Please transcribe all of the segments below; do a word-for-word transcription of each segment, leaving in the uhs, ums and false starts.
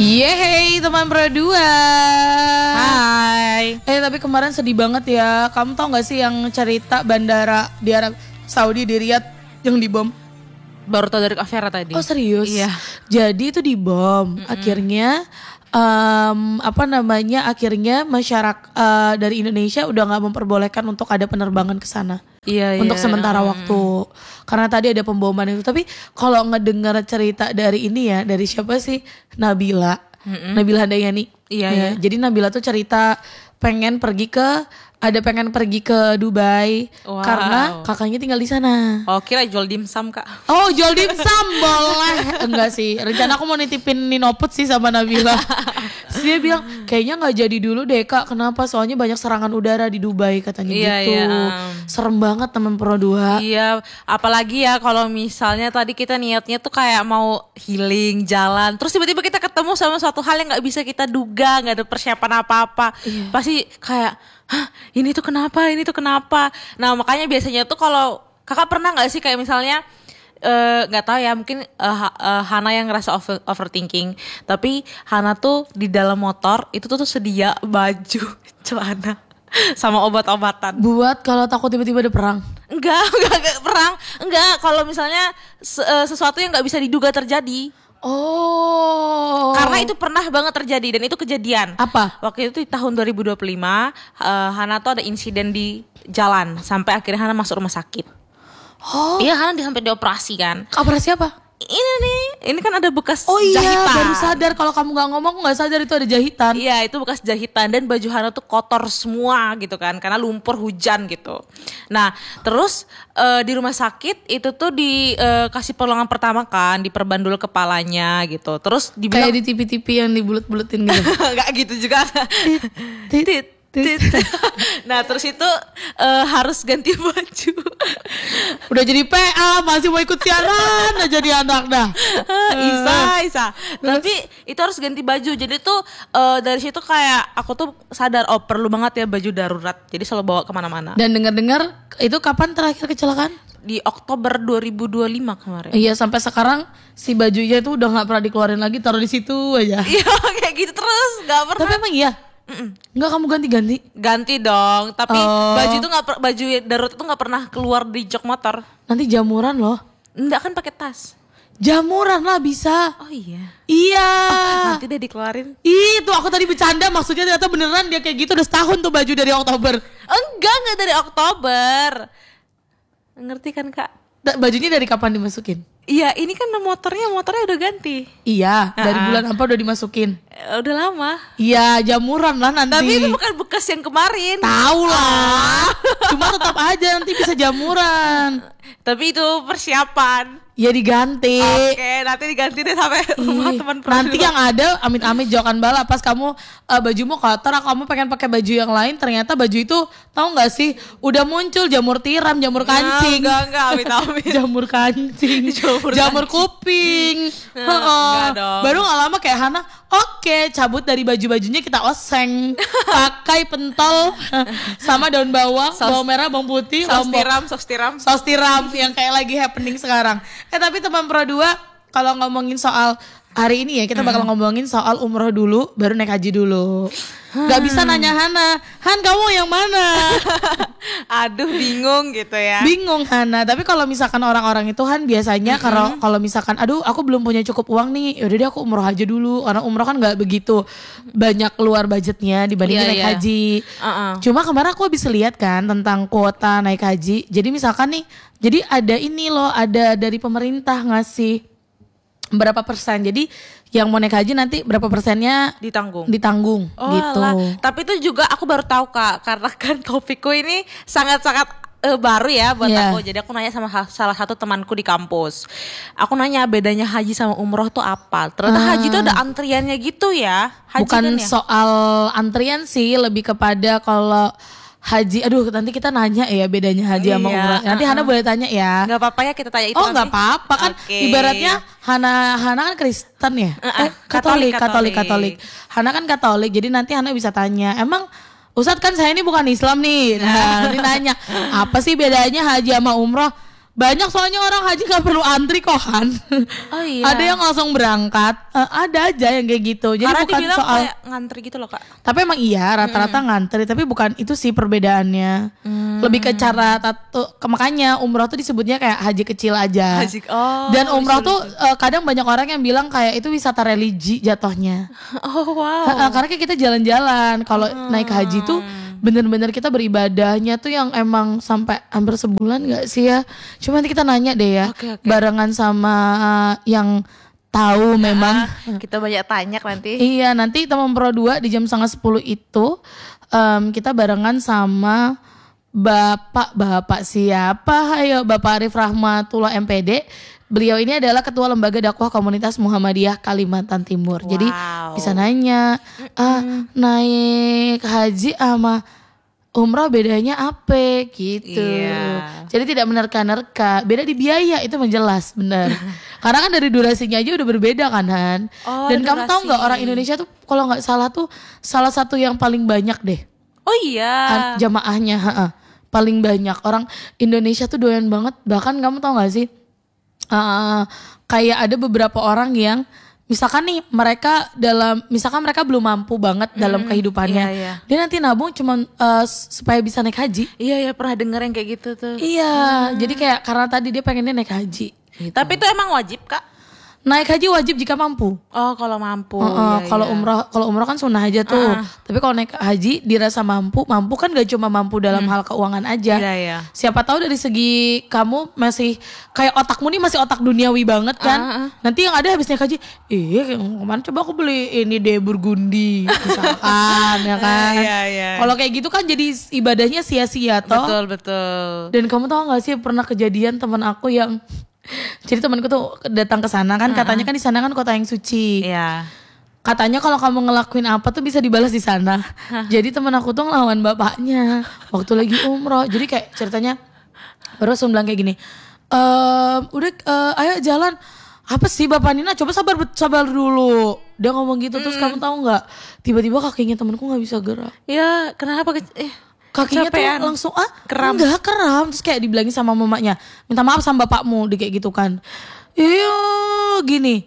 Yeay teman berdua. Hai. Eh tapi kemarin sedih banget ya. Kamu tau gak sih yang cerita bandara di Arab Saudi di Riyadh yang dibom? Baru tau dari Kak Vera tadi. Oh serius? Iya. Jadi itu dibom. Mm-mm. Akhirnya um, apa namanya? Akhirnya masyarakat uh, dari Indonesia udah nggak memperbolehkan untuk ada penerbangan ke sana. Iya, untuk iya. sementara hmm. waktu. Karena tadi ada pemboman itu. Tapi kalau ngedengar cerita dari ini ya, dari siapa sih? Nabila. Mm-mm. Nabila Handayani. Iya, ya, iya. Jadi Nabila tuh cerita pengen pergi ke ada pengen pergi ke Dubai. Wow. Karena kakaknya tinggal di sana. Oh, kira jual dimsum, Kak. Oh, jual dimsum boleh. Enggak sih. Rencana aku mau nitipin Ninoput sih sama Nabila. Terus dia bilang, kayaknya enggak jadi dulu deh, Kak. Kenapa? Soalnya banyak serangan udara di Dubai katanya. Iya, gitu. Iya. Serem banget teman Pro dua. Iya, apalagi ya kalau misalnya tadi kita niatnya tuh kayak mau healing, jalan, terus tiba-tiba kita ketemu sama suatu hal yang enggak bisa kita duga, enggak ada persiapan apa-apa. Iya. Pasti kayak hah, ini tuh kenapa, ini tuh kenapa. Nah makanya biasanya tuh kalau kakak pernah gak sih kayak misalnya uh, gak tahu ya mungkin uh, uh, Hana yang ngerasa over, overthinking. Tapi Hana tuh di dalam motor itu tuh, tuh sedia baju, celana sama obat-obatan. Buat kalau takut tiba-tiba ada perang? Enggak, enggak, enggak perang. Enggak, kalau misalnya sesuatu yang gak bisa diduga terjadi. Oh. Karena itu pernah banget terjadi dan itu kejadian. Apa? Waktu itu di tahun dua ribu dua puluh lima uh, Hana tuh ada insiden di jalan sampai akhirnya Hana masuk rumah sakit. Oh. Iya, Hana sampai dioperasi kan. Operasi apa? Ini nih, ini kan ada bekas oh, iya, jahitan. Oh iya, baru sadar kalau kamu gak ngomong, aku gak sadar itu ada jahitan. Iya, itu bekas jahitan dan baju Hana tuh kotor semua gitu kan, karena lumpur hujan gitu. Nah, terus uh, di rumah sakit itu tuh dikasih uh, pertolongan pertama kan, diperban dulu kepalanya gitu. Terus dibilang kayak di T V-T V yang dibulet-buletin gitu. Gak gitu juga. Tit, tit. Nah terus itu uh, harus ganti baju. Udah jadi P A masih mau ikut siaran aja jadi anak dah. Isa, Isa. Tapi itu harus ganti baju. Jadi tuh uh, dari situ kayak aku tuh sadar oh perlu banget ya baju darurat. Jadi selalu bawa kemana-mana. Dan dengar-dengar itu kapan terakhir kecelakaan? Di Oktober dua ribu dua puluh lima kemarin. Iya sampai sekarang si bajunya itu udah nggak pernah dikeluarin lagi, taruh di situ aja. Iya kayak gitu terus nggak pernah. Tapi emang iya. Mm-mm. Nggak kamu ganti-ganti? Ganti dong, tapi oh. baju itu nggak baju darurat itu nggak pernah keluar di jok motor. Nanti jamuran loh. Enggak kan pakai tas. Jamuran lah bisa. Oh iya. Iya. Oh, nanti deh dikeluarin. Ih, tuh aku tadi bercanda, maksudnya ternyata beneran dia kayak gitu udah setahun tuh baju dari Oktober. Enggak, enggak dari Oktober. Ngerti kan Kak? Bajunya dari kapan dimasukin? Iya, ini kan motornya motornya udah ganti. Iya, uh-uh. Dari bulan apa udah dimasukin? E, udah lama. Iya, jamuran lah nanti. Tapi itu bukan bekas yang kemarin. Tahu lah. Cuma tetap aja nanti bisa jamuran. Tapi itu persiapan. Ya diganti. Oke, nanti diganti deh sampai rumah teman. Nanti yang ada amit-amit jauhkan bala pas kamu uh, bajumu kotor, kamu pengen pakai baju yang lain, ternyata baju itu tahu nggak sih udah muncul jamur tiram, jamur kancing. Enggak, enggak, amit-amit. jamur kancing, jamur, jamur kuping. Nah, enggak dong. Baru nggak lama kayak Hana, oke cabut dari baju-bajunya kita oseng, pakai pentol sama daun bawang, Sos, bawang merah, bawang putih, saus tiram, saus tiram, saus tiram yang kayak lagi happening sekarang. Eh tapi teman Pro dua kalau ngomongin soal hari ini ya kita bakal hmm. ngomongin soal umroh dulu baru naik haji dulu. Hmm. Gak bisa nanya Hana, Han kamu yang mana? Aduh bingung gitu ya. Bingung Hana. Tapi kalau misalkan orang-orang itu Han biasanya kalau mm-hmm. kalau misalkan aduh aku belum punya cukup uang nih, yaudah deh aku umroh aja dulu karena umroh kan nggak begitu banyak keluar budgetnya dibandingin yeah, naik yeah. haji. Uh-uh. Cuma kemarin aku bisa lihat kan tentang kuota naik haji. Jadi misalkan nih, jadi ada ini loh, ada dari pemerintah ngasih berapa persen. Jadi yang mau naik haji nanti berapa persennya ditanggung. Ditanggung oh, gitu. Alah. Tapi itu juga aku baru tahu Kak, karena kan topikku ini sangat-sangat uh, baru ya buat yeah. aku. Jadi aku nanya sama ha- salah satu temanku di kampus. Aku nanya bedanya haji sama umroh tuh apa? Ternyata uh. haji tuh ada antriannya gitu ya. Haji Bukan kan ya? soal antrian sih, lebih kepada kalau haji, aduh nanti kita nanya ya bedanya haji iya, sama umrah. Nanti uh-uh. Hana boleh tanya ya. Gak apa-apa ya kita tanya itu. Oh gak apa-apa kan okay. Ibaratnya Hana Hana kan Kristen ya. Uh-uh. Eh, Katolik, Katolik, Katolik, Katolik. Hana kan Katolik. Jadi nanti Hana bisa tanya. Emang Ustadz kan saya ini bukan Islam nih. Nah nanti nanya apa sih bedanya haji sama umrah? Banyak soalnya orang haji gak perlu antri kok Han. Oh iya. Ada yang langsung berangkat, uh, ada aja yang kayak gitu. Jadi Karena bukan dibilang soal kayak ngantri gitu loh Kak. Tapi emang iya rata-rata mm. ngantri, tapi bukan itu sih perbedaannya. Mm. Lebih ke cara tato, ke, makanya umroh tuh disebutnya kayak haji kecil aja. Haji, oh, Dan umroh tuh uh, kadang banyak orang yang bilang kayak itu wisata religi jatuhnya. Oh wow. Uh, uh, karena kayak kita jalan-jalan. Kalau mm. naik haji tuh bener-bener kita beribadahnya tuh yang emang sampai hampir sebulan gak sih ya? Cuma nanti kita nanya deh ya, okay, okay. barengan sama yang tahu nah, memang. Kita banyak tanya nanti. Iya, nanti teman pro dua di jam setengah sepuluh itu um, kita barengan sama Bapak-Bapak siapa? Ayo, Bapak Arif Rahmatullah M P D. Beliau ini adalah Ketua Lembaga Dakwah Komunitas Muhammadiyah Kalimantan Timur. Wow. Jadi bisa nanya, ah, naik haji sama umroh bedanya apa gitu. Yeah. Jadi tidak menerka-nerka. Beda di biaya itu menjelas benar. Karena kan dari durasinya aja udah berbeda kan Han. Oh, dan durasi. Kamu tahu nggak orang Indonesia tuh kalau nggak salah tuh salah satu yang paling banyak deh. Oh iya. Jamaahnya, ha-ha, paling banyak orang Indonesia tuh doyan banget. Bahkan kamu tahu nggak sih? Uh, kayak ada beberapa orang yang misalkan nih mereka dalam misalkan mereka belum mampu banget mm, dalam kehidupannya, iya, iya. dia nanti nabung cuma uh, supaya bisa naik haji. Iya ya pernah dengar yang kayak gitu tuh. Iya, hmm. jadi kayak karena tadi dia pengennya naik haji. Gitu. Tapi itu emang wajib Kak? Naik haji wajib jika mampu. Oh kalau mampu. Uh, uh, iya, kalau iya. umroh kalau umroh kan sunnah aja tuh. Uh. Tapi kalau naik haji dirasa mampu, mampu kan gak cuma mampu dalam hmm. hal keuangan aja. Iya, iya. Siapa tahu dari segi kamu masih kayak otakmu nih masih otak duniawi banget kan. Uh, uh. Nanti yang ada habis naik haji, eh kemarin coba aku beli ini deh Burgundi misalkan ya kan. Uh, iya, iya. Kalau kayak gitu kan jadi ibadahnya sia-sia toh. Betul betul. Dan kamu tahu gak sih pernah kejadian teman aku yang jadi temanku tuh datang ke sana kan, uh-huh. katanya kan di sana kan kota yang suci. Iya. Katanya kalau kamu ngelakuin apa tuh bisa dibalas di sana. Huh. Jadi teman aku tuh ngelawan bapaknya waktu lagi umroh. Jadi kayak ceritanya baru langsung bilang kayak gini, ehm, udah uh, ayo jalan. Apa sih Bapak Nina? Coba sabar sabar dulu. Dia ngomong gitu, terus mm. kamu tahu nggak? Tiba-tiba kakinya temanku nggak bisa gerak. Ya kenapa? Eh. Kakinya Capean. tuh langsung ah kram. Enggak kram. Terus kayak dibilangin sama mamanya, minta maaf sama bapakmu, di kayak gitu kan. Iya gini.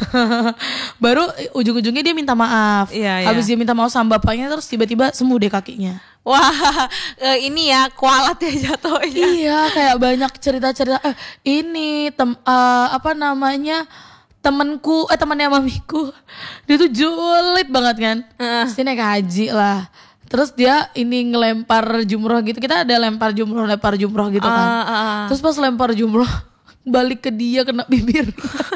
Baru ujung-ujungnya dia minta maaf. Iya, Habis iya. dia minta maaf sama bapaknya, terus tiba-tiba sembuh deh kakinya. Wah ini ya kualat ya jatuhnya. Iya kayak banyak cerita-cerita. Eh, ini tem, uh, apa namanya temenku, eh temannya mamiku, dia tuh julid banget kan. Uh. Terus dia naik haji lah. Terus dia ini ngelempar jumroh gitu. Kita ada lempar jumroh, lempar jumroh gitu kan. Uh, uh, uh. Terus pas lempar jumroh balik ke dia kena bibir.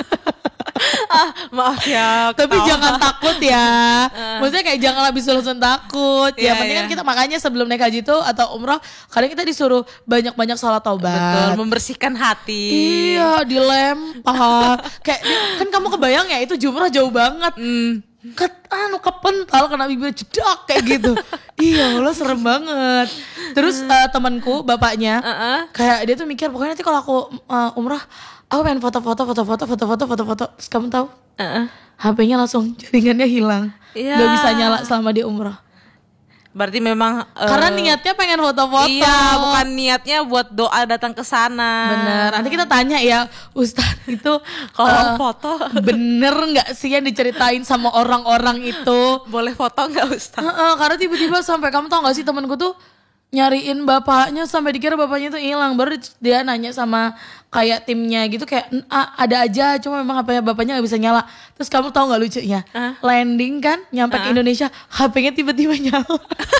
ah, maaf ya. Tapi jangan takut ya. Uh. Maksudnya kayak jangan habis lulusan takut. Ya yeah, penting yeah. kan kita makanya sebelum naik haji tuh atau umroh kadang kita disuruh banyak-banyak salat taubat. Betul, membersihkan hati. Iya, dilempar. Kayak kan kamu kebayang ya itu jumroh jauh banget. Mm. Ket, anu kepental kena bibir jedak kayak gitu. Iya Allah serem banget. Terus uh, temanku bapaknya uh-uh. kayak dia tuh mikir pokoknya nanti kalau aku uh, umrah aku pengen foto-foto foto-foto foto-foto foto-foto. Terus kamu tahu uh-uh. H P-nya langsung jaringannya hilang. Yeah. Gak bisa nyala selama dia umrah. Berarti memang uh, karena niatnya pengen foto-foto. Iya, bukan niatnya buat doa datang ke sana. Bener. Nanti kita tanya ya, Ustadz itu kalau uh, foto bener nggak sih yang diceritain sama orang-orang itu? Boleh foto nggak Ustadz? Uh, uh, karena tiba-tiba sampai kamu tau nggak sih temanku tuh nyariin bapaknya sampai dikira bapaknya tuh hilang. Baru dia nanya sama kayak timnya gitu kayak ah, ada aja cuma memang H P-nya bapaknya nggak bisa nyala. Terus kamu tahu nggak lucunya? Uh. Landing kan nyampe uh. ke Indonesia H P-nya tiba-tiba nyala.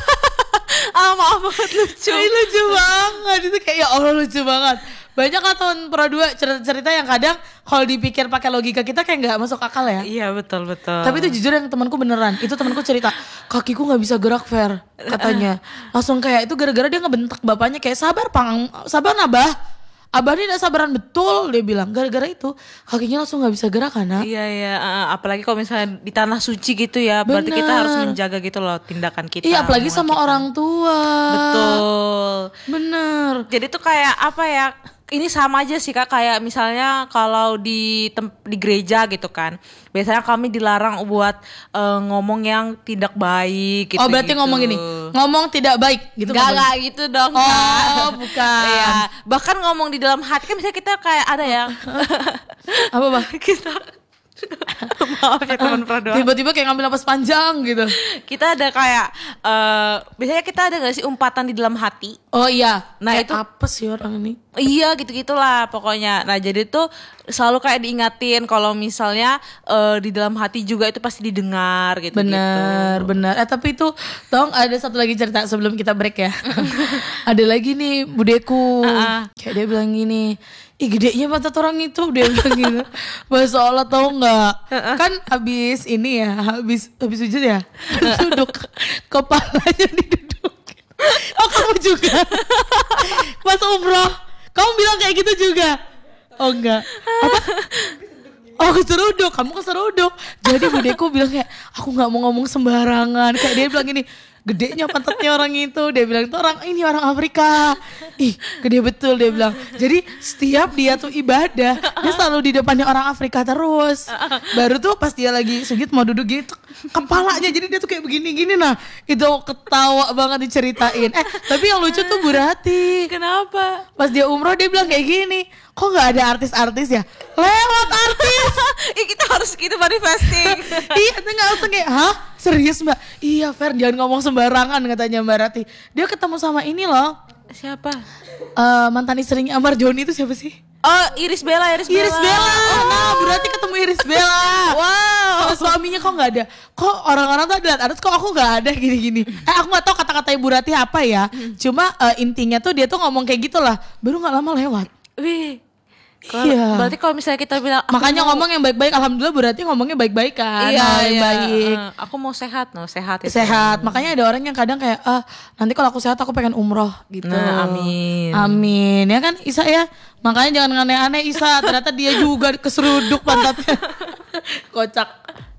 Ah maaf banget lucu. Ay, lucu banget itu kayak ya Allah lucu banget. Banyak lah tahun Pro dua cerita-cerita yang kadang kalau dipikir pakai logika kita kayak nggak masuk akal ya. Iya betul betul. Tapi itu jujur yang temanku beneran. Itu temanku cerita kakiku nggak bisa gerak Fer katanya. Langsung kayak itu gara-gara dia ngebentak bapaknya kayak sabar pang, sabar nabah. Abah ini gak sabaran betul dia bilang. Gara-gara itu kakinya langsung gak bisa gerak kan. Iya iya uh, apalagi kalau misalnya di tanah suci gitu ya. Bener. Berarti kita harus menjaga gitu loh tindakan kita. Iya apalagi sama kita. Orang tua. Betul. Bener. Jadi tuh kayak apa ya, ini sama aja sih Kak, kayak misalnya kalau di tem- di gereja gitu kan. Biasanya kami dilarang buat uh, ngomong yang tidak baik gitu. Oh, berarti ngomong gini. Ngomong tidak baik gitu. Gak, gak gitu dong. Oh, Kak. Bukan. Iya, bahkan ngomong di dalam hati kan misalnya kita kayak ada yang apa, Bang? kita maaf ya teman Pradoa. Tiba-tiba kayak ngambil napas panjang gitu. Kita ada kayak uh, biasanya kita ada gak sih umpatan di dalam hati? Oh iya. Nah, kayak itu apa sih orang ini? Iya gitu-gitulah pokoknya. Nah jadi tuh selalu kayak diingatin kalau misalnya uh, di dalam hati juga itu pasti didengar gitu. Bener, bener. Eh tapi itu tong ada satu lagi cerita sebelum kita break ya. Ada lagi nih budeku. Uh-uh. Kayak dia bilang gini, ih gedenya pantat orang itu, dia bilang gitu. Masya Allah tau nggak? Uh-uh. Kan habis ini ya, habis habis sujud ya, duduk kepalanya diduduk. Oh kamu juga pas umroh kamu bilang kayak gitu juga? Oh enggak. Apa? Oh keseruduk, kamu keseruduk. Jadi budeku bilang kayak aku nggak mau ngomong sembarangan. Kayak dia bilang gini, gedenya pantatnya orang itu. Dia bilang itu orang ini orang Afrika. Ih gede betul dia bilang. Jadi setiap dia tuh ibadah dia selalu di depannya orang Afrika terus. Baru tuh pas dia lagi sujud mau duduk gitu kepalanya jadi dia tuh kayak begini-gini. Nah itu ketawa banget diceritain. Eh tapi yang lucu tuh Bu Rati. Kenapa? Pas dia umroh dia bilang kayak gini, kok nggak ada artis-artis ya? Lewat artis. Ih kita harus gitu manifesting. Iya nggak langsung kayak hah serius Mbak? Iya Fer jangan ngomong sembarangan katanya Mbak Rati. Dia ketemu sama ini loh. Siapa? Uh, mantan istrinya Amar Joni itu siapa sih? Oh Iris Bella, Iris Bella. Iris Bella. Oh, nah, berarti ketemu Iris Bella. Wow. Sama suaminya kok nggak ada? Kok orang-orang tuh ada artis kok aku nggak ada gini-gini. Eh aku nggak tahu kata-kata Ibu Rati apa ya. Cuma uh, intinya tuh dia tuh ngomong kayak gitulah. Baru nggak lama lewat. Wih. Kalo, iya. Berarti kalau misalnya kita bilang makanya mau... ngomong yang baik-baik, alhamdulillah berarti ngomongnya baik-baik kan. Iya, yang iya. baik. Uh, aku mau sehat, no sehat. Itu. Sehat. Makanya ada orang yang kadang kayak ah nanti kalau aku sehat aku pengen umroh gitu. Nah, amin. Amin. Ya kan Isa ya. Makanya jangan aneh-aneh Isa. Ternyata dia juga keseruduk pantatnya. Kocak.